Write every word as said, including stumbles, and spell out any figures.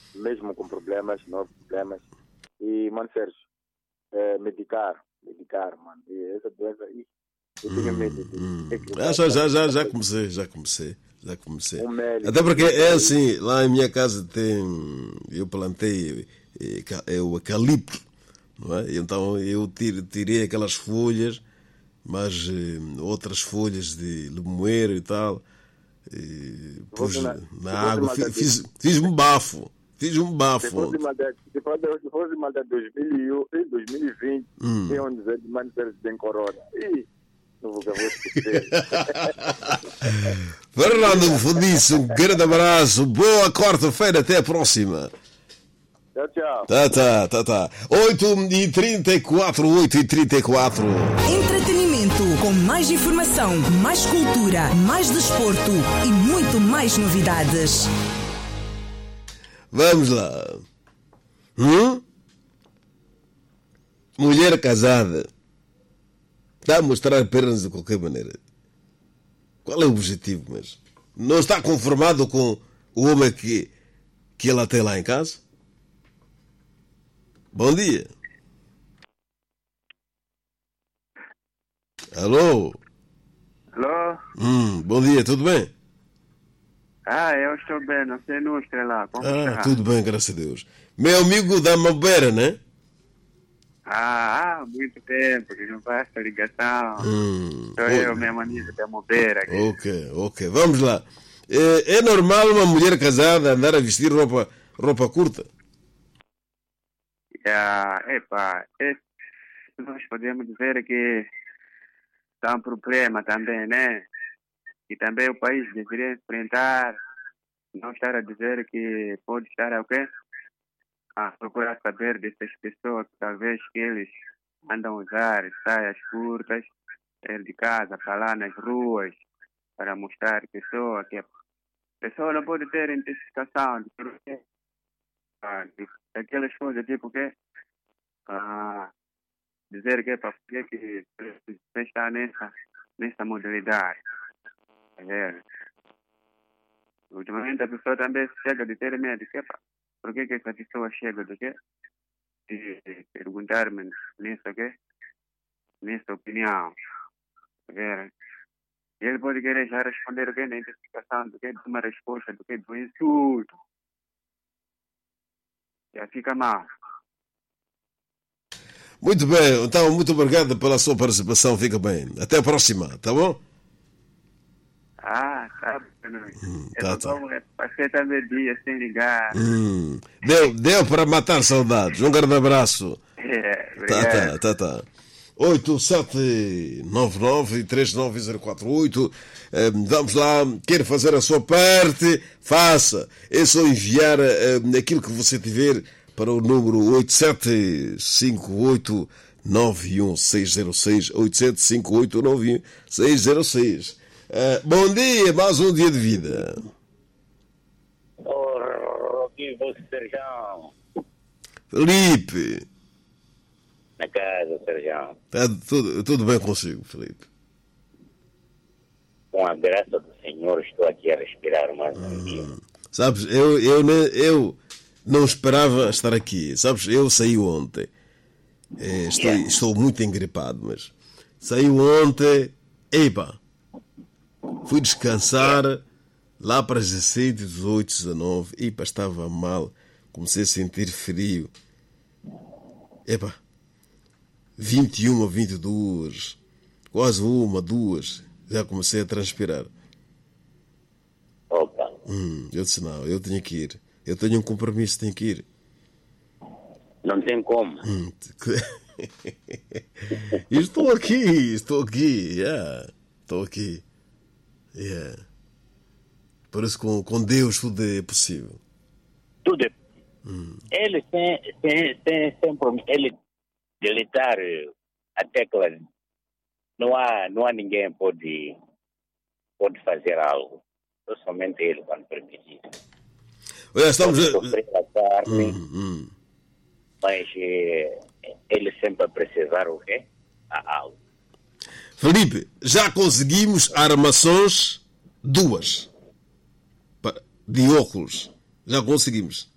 mesmo com problemas, não problemas. E, mano, Sérgio, é, medicar, medicar, mano. E essa doença aí, eu tenho medo de... Hum. de Ah, já, já, já, já comecei, já comecei, já comecei. Um médico, Até porque é aí. assim, lá em minha casa tem, eu plantei é, ca- é o eucalipto, não é? Então eu tir- tirei aquelas folhas, mas eh, outras folhas de limoeiro e tal, e pus fosse na- na se fosse água, fi- maldade- fiz, fiz um bafo, fiz um Se bafo fosse ontem. mandar, se fosse, se fosse mandar dois mil e um, em dois mil e vinte, Hum. tem um dizer de manter sem corona. Ih, não vou, eu vou esquecer. Fernando Fudice, um grande abraço, boa quarta-feira, até a próxima. Tchau, tchau. Tá, tá, tá, tá. oito e trinta e quatro, oito e trinta e quatro. Entretenimento com mais informação, mais cultura, mais desporto e muito mais novidades. Vamos lá. Hum? Mulher casada está a mostrar pernas de qualquer maneira. Qual é o objetivo, mas? Não está conformado com o homem que, que ela tem lá em casa? Bom dia. Alô? Alô? Hum, bom dia, tudo bem? Ah, eu estou bem, não sei no lá. Como Ah, está? tudo bem, graças a Deus. Meu amigo da Mabeira, né? Ah, há muito tempo que não faz essa ligação. Hum, Sou eu, minha amiga da Mobeira. aqui. ok, ok, vamos lá. É, é normal uma mulher casada andar a vestir roupa, roupa curta? Ah, epa, esse, nós podemos dizer que está um problema também, né? E também o país deveria enfrentar, não estar a dizer que pode estar a o quê? A procurar saber dessas pessoas, talvez que eles andam a usar saias curtas, sair de casa para lá nas ruas, para mostrar à pessoa que a pessoa não pode ter identificação de porquê. Ah, de- aquelas coisas tipo que ah, dizer que é para que que você está nessa, nessa modalidade. Tá vendo? Ultimamente a pessoa também chega de ter medo. Que, pá, por que, que essa pessoa chega de quê? De de perguntar-me nessa, quê? Nessa opinião. Tá vendo? E ele pode querer já responder o quê? Na identificação do quê? De uma resposta do quê? Do insulto. Já fica mal. Muito bem, então muito obrigado pela sua participação, fica bem. Até a próxima, tá bom? Ah, tá. Não. Eu tá, não tá. como, passei também dia sem ligar. Hum, deu, deu para matar saudades. Um grande abraço. É, Tá, obrigado. tá, tá, tá. oito sete nove nove três nove zero quatro oito. Eh, Vamos lá, quer fazer a sua parte? Faça. É só enviar eh, aquilo que você tiver para o número oito sete cinco oito nove um seis zero seis, oito sete cinco oito nove um seis zero seis. Eh, bom dia, mais um dia de vida. Oh, aqui você, Sérgio. Felipe, Na casa, Sérgio. está tudo, tudo bem consigo, Felipe? Com a graça do Senhor, estou aqui a respirar mais um dia. Sabes, eu, eu, ne- eu não esperava estar aqui. Sabes, eu saí ontem. Eh, estou, estou muito engripado, mas saí ontem. Epa, fui descansar lá para as dezesseis, dezoito, dezanove. Epa, estava mal. Comecei a sentir frio. Epa, vinte e uma, vinte e duas, quase uma, duas. Já comecei a transpirar. Opa, Hum, eu disse, não, eu tenho que ir. Eu tenho um compromisso, tenho que ir. não tem como. Hum, que- estou aqui, estou aqui, yeah, estou aqui. Yeah. Por isso, com, com Deus, tudo é possível. Tudo é. Ele sem, sem, sem, sem prom- ele deletar a tecla, não há, não há ninguém pode pode fazer algo. Só somente ele quando permitir. Olha, estamos. Pode a- sofrer a carne, Hum, hum. mas eh, ele sempre a precisar o quê? A algo. Felipe, já conseguimos armações duas pa- de óculos. Já conseguimos.